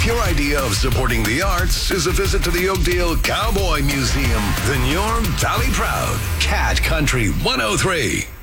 your idea of supporting the arts is a visit to the Oakdale Cowboy Museum, then you're Valley Proud. Cat Country 103.